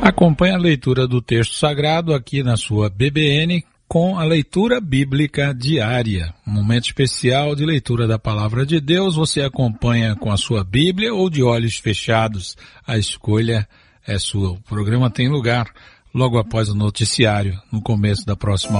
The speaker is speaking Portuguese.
Acompanhe a leitura do texto sagrado aqui na sua BBN com a leitura bíblica diária. Um momento especial de leitura da Palavra de Deus. Você acompanha com a sua Bíblia ou de olhos fechados. A escolha é sua. O programa tem lugar logo após o noticiário, no começo da próxima